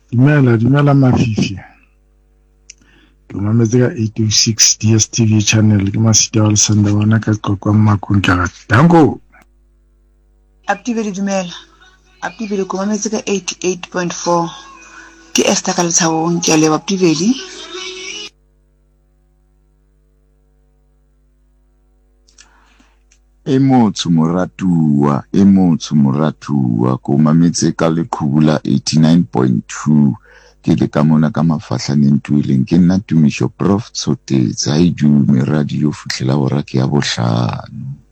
Dumela Mafifi. Ke mametse ka 806 DSTV channel ke Masita wa Lesanda wana ka qoqwang makong ka rata. Danko. Activate dumela. Activate ko mametse ka 88.4. Ke Esther ka Letshawong ke a leba Activate. Emotho moratuwa ko mametse ka Leqhubula 89.2 ke le ka mona ka mafahlaneng tueleng ke nna Tumisho Prof Tsotetsa ha idume radio fihlela hora ke ya bohlano.